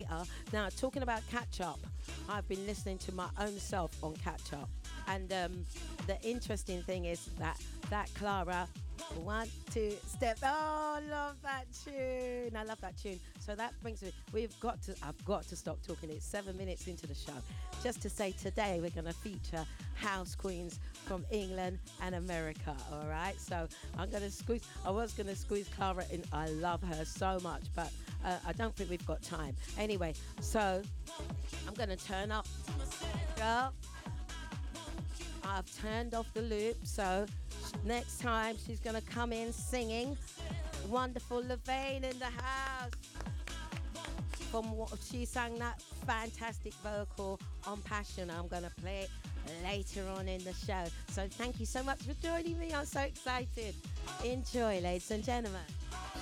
later. Now, talking about Catch Up, I've been listening to my own self on Catch Up. And the interesting thing is that Clara, 1, 2, step. Oh, I love that tune. I love that tune. So that brings me, I've got to stop talking. It's 7 minutes into the show. Just to say today we're going to feature house queens from England and America. All right. So I was going to squeeze Clara in. I love her so much, but I don't think we've got time. Anyway, so I'm going to turn up. Girl, I've turned off the loop. So next time she's going to come in singing. Wonderful Levain in the house. From what she sang, that fantastic vocal on Passion. I'm going to play it later on in the show. So thank you so much for joining me. I'm so excited. Enjoy, ladies and gentlemen.